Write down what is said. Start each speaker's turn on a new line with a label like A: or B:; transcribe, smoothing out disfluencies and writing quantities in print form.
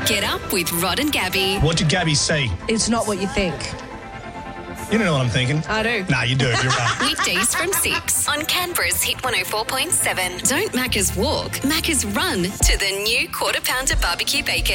A: Get up with Rod and Gabby.
B: What did Gabby say?
C: It's not what you think.
B: You don't know what I'm thinking.
C: I do.
B: Nah, you do. You're right.
A: Weekdays from 6 on Canberra's Hit 104.7. Don't Macca's walk, Macca's run to the new Quarter Pounder Barbecue Bacon.